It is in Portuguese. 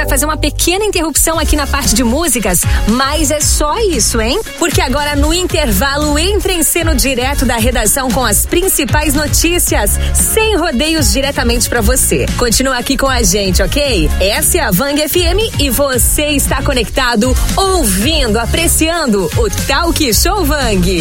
fazer uma pequena interrupção aqui na parte de músicas, mas é só isso, hein? Porque agora no intervalo entra em cena direto da redação com as principais notícias, sem rodeios, diretamente pra você. Continua aqui com a gente, ok? Essa é a Vang FM e você está conectado, ouvindo, apreciando o Talk Show Vang.